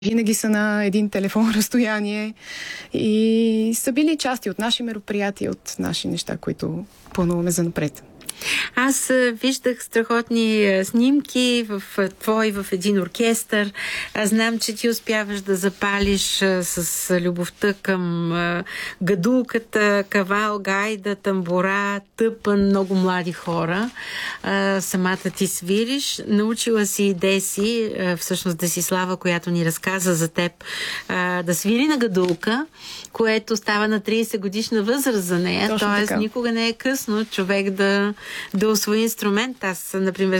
винаги са на един телефон разстояние и са били части от наши мероприятия, от наши неща, които плануваме за напред. Аз виждах страхотни снимки в един оркестър. Аз знам, че ти успяваш да запалиш с любовта към гадулката, кавал, гайда, тамбура, тъпън, много млади хора. Самата ти свириш. Научила си Деси, всъщност Десислава, която ни разказа за теб, да свири на гадулка, което става на 30 годишна възраст за нея. Тоест никога не е късно човек да усвои инструмент. Аз, например,